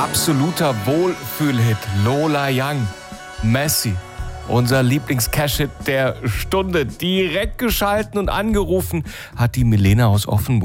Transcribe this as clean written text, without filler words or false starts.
absoluter Wohlfühlhit. Lola Young, Messi. Unser Lieblings-Cash-Hit der Stunde. Direkt geschalten und angerufen hat die Milena aus Offenburg.